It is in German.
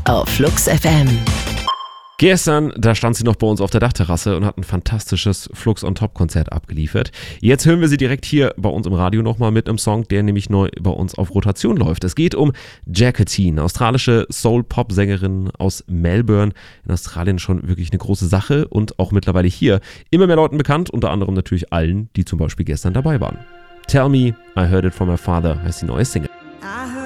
auf Flux FM. Gestern, da stand sie noch bei uns auf der Dachterrasse und hat ein fantastisches Flux on Top Konzert abgeliefert. Jetzt hören wir sie direkt hier bei uns im Radio nochmal mit einem Song, der nämlich neu bei uns auf Rotation läuft. Es geht um Jacqueline, australische Soul-Pop-Sängerin aus Melbourne. In Australien schon wirklich eine große Sache und auch mittlerweile hier immer mehr Leuten bekannt, unter anderem natürlich allen, die zum Beispiel gestern dabei waren. Tell Me, I Heard It From My Father heißt die neue Single.